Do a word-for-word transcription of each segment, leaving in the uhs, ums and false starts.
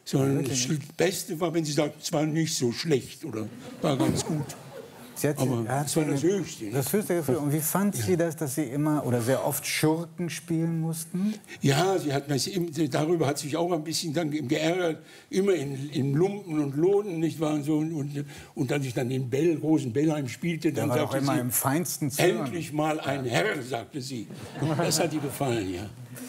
Sondern das Beste war, wenn sie sagt, es war nicht so schlecht oder war ganz gut. Sie hat, Aber hat das war das Höchste. Das höchste Gefühl. Und wie fand sie das, dass Sie immer oder sehr oft Schurken spielen mussten? Ja, sie hat, darüber hat sich auch ein bisschen dann geärgert. Immer in, in Lumpen und Lohnen, nicht wahr? Und, so, und, und als ich dann in Bell, großen Bellheim spielte, dann war sagte doch immer sie, im feinsten Zirn. Endlich mal ein Herr, sagte sie. Das hat ihr gefallen, ja.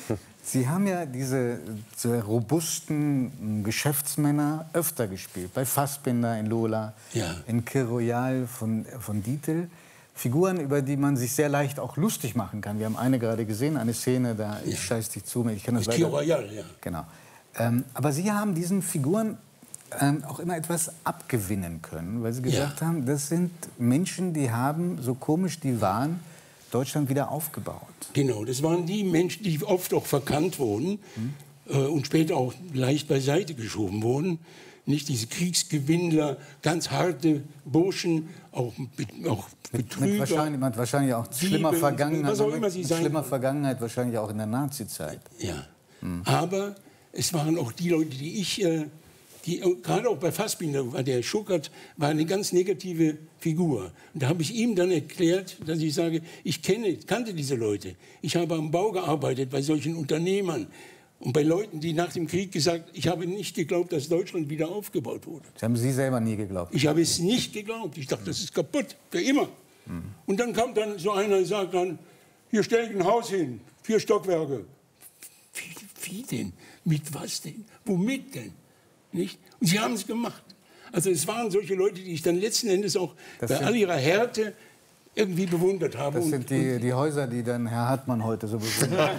Sie haben ja diese sehr robusten Geschäftsmänner öfter gespielt. Bei Fassbinder in Lola, ja. in Kir Royal von, von Dietl. Figuren, über die man sich sehr leicht auch lustig machen kann. Wir haben eine gerade gesehen, eine Szene, da ja. ich scheiß dich zu mir. Ich kenne das Kir Royal, ja. Genau. Ähm, aber Sie haben diesen Figuren ähm, auch immer etwas abgewinnen können, weil Sie gesagt ja. haben, das sind Menschen, die haben, so komisch die waren, Deutschland wieder aufgebaut. Genau, das waren die Menschen, die oft auch verkannt wurden hm. äh, und später auch leicht beiseite geschoben wurden. Nicht diese Kriegsgewinnler, ganz harte Burschen, auch, auch Betrüger. Mit wahrscheinlich, mit wahrscheinlich auch Diebe, schlimmer Vergangenheit. Was auch immer sie mit sein schlimmer Vergangenheit, wahrscheinlich auch in der Nazizeit. Ja, hm. aber es waren auch die Leute, die ich... Äh, Die, gerade auch bei Fassbinder, war der Schuckert war eine ganz negative Figur. Und da habe ich ihm dann erklärt, dass ich sage, ich kenne, kannte diese Leute. Ich habe am Bau gearbeitet, bei solchen Unternehmern und bei Leuten, die nach dem Krieg gesagt, ich habe nicht geglaubt, dass Deutschland wieder aufgebaut wurde. Das haben Sie selber nie geglaubt? Ich habe es nicht geglaubt. Ich dachte, das ist kaputt, für immer. Mhm. Und dann kam dann so einer und sagt dann, hier stelle ich ein Haus hin, vier Stockwerke. Wie, wie denn? Mit was denn? Womit denn? Nicht? Und sie haben es gemacht. Also es waren solche Leute, die ich dann letzten Endes auch das bei sind, all ihrer Härte irgendwie bewundert habe. Das sind die, die Häuser, die dann Herr Hartmann heute so bewundert.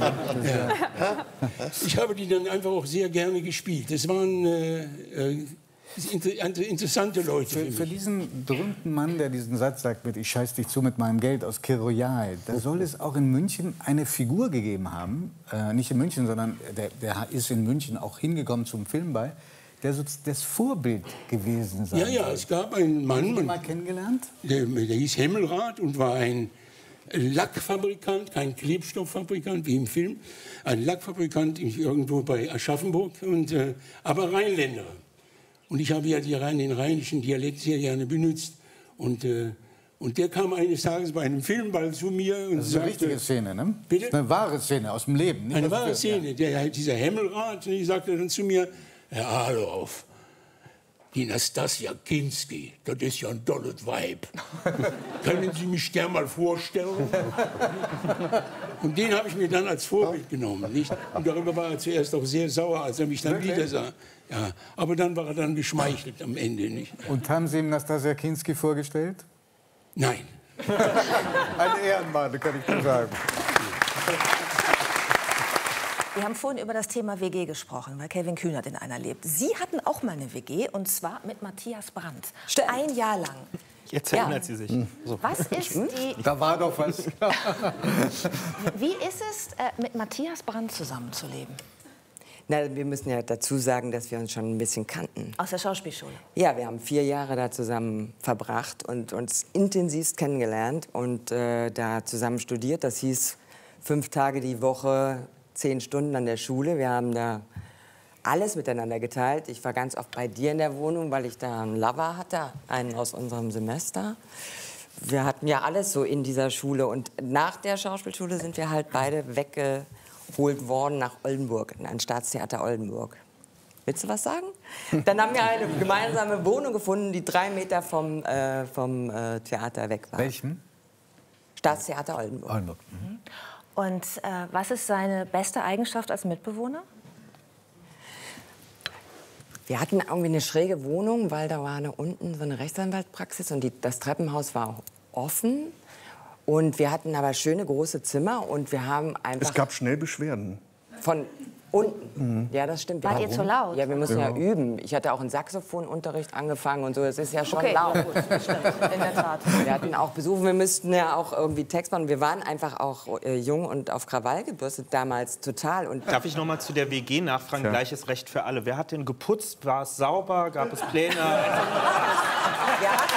Ja. Ich habe die dann einfach auch sehr gerne gespielt. Das waren äh, äh, interessante Leute. Für, für, für diesen berühmten Mann, der diesen Satz sagt mit ich scheiß dich zu mit meinem Geld aus Kir Royal, da soll es auch in München eine Figur gegeben haben. Äh, nicht in München, sondern der, der ist in München auch hingekommen zum Filmball. Der so das Vorbild gewesen sein Ja, ja, soll. es gab einen Mann, Haben Sie ihn mal kennengelernt? Der, der hieß Hemmelrath und war ein Lackfabrikant, kein Klebstofffabrikant wie im Film, ein Lackfabrikant irgendwo bei Aschaffenburg, und, äh, aber Rheinländer. Und ich habe ja die, den rheinischen Dialekt sehr gerne benutzt. Und, äh, und der kam eines Tages bei einem Filmball zu mir und das ist sagte... eine richtige Szene, ne? Bitte? Das ist eine wahre Szene aus dem Leben. Nicht eine wahre Film, Szene. Ja. Der, dieser Hemmelrath, die sagte dann zu mir, Herr Adolf, die Nastassja Kinski, das ist ja ein tolles Weib. Können Sie mich gern mal vorstellen? Und den habe ich mir dann als Vorbild genommen. Nicht? Und darüber war er zuerst auch sehr sauer, als er mich dann Wirklich? wieder sah. Ja, aber dann war er dann geschmeichelt am Ende. Nicht? Und haben Sie ihm Nastassja Kinski vorgestellt? Nein. Ein Ehrenmann, kann ich nur sagen. Wir haben vorhin über das Thema W G gesprochen, weil Kevin Kühnert in einer lebt. Sie hatten auch mal eine W G, und zwar mit Matthias Brandt. Stimmt. Ein Jahr lang. Jetzt erinnert ja. sie sich. So. Was ist die... Da war doch was. Wie ist es, äh, mit Matthias Brandt zusammenzuleben? Na, wir müssen ja dazu sagen, dass wir uns schon ein bisschen kannten. Aus der Schauspielschule? Ja, wir haben vier Jahre da zusammen verbracht und uns intensivst kennengelernt und äh, da zusammen studiert. Das hieß fünf Tage die Woche, zehn Stunden an der Schule. Wir haben da alles miteinander geteilt. Ich war ganz oft bei dir in der Wohnung, weil ich da einen Lover hatte, einen aus unserem Semester. Wir hatten ja alles so in dieser Schule. Und nach der Schauspielschule sind wir halt beide weggeholt worden nach Oldenburg, in ein Staatstheater Oldenburg. Willst du was sagen? Dann haben wir eine gemeinsame Wohnung gefunden, die drei Meter vom, äh, vom äh, Theater weg war. Welchen? Staatstheater Oldenburg. Oldenburg. Mhm. Und äh, was ist seine beste Eigenschaft als Mitbewohner? Wir hatten irgendwie eine schräge Wohnung, weil da war eine, unten so eine Rechtsanwaltspraxis und die, das Treppenhaus war offen. Und wir hatten aber schöne große Zimmer und wir haben einfach... Es gab schnell Beschwerden. Von unten. Mhm. Ja, das stimmt. Wart ihr zu laut? Ja, wir mussten ja. Ja. ja üben. Ich hatte auch einen Saxophonunterricht angefangen und so. Es ist ja schon okay, laut. Ja, gut, das stimmt, in der Tat. Wir hatten auch Besuch. Wir müssten ja auch irgendwie Text machen. Wir waren einfach auch äh, jung und auf Krawall gebürstet damals total. Und darf ich noch mal zu der W G nachfragen? Ja. Gleiches Recht für alle. Wer hat denn geputzt? War es sauber? Gab es Pläne? wir hatten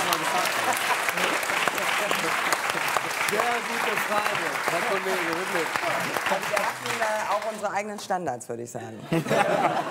Sehr gute Frage, Herr Kollege, wirklich. wir hatten äh, auch unsere eigenen Standards, würde ich sagen.